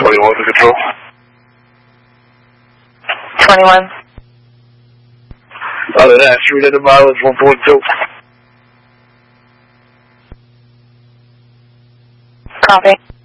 21 to control. 21. Other than that, street at the mileage 1.2. Copy.